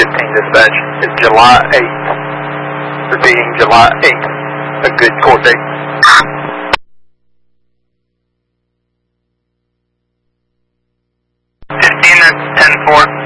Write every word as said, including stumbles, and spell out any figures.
fifteen dispatch. It's July eighth. Repeating, July eighth. A good court date. fifteen, that's ten four.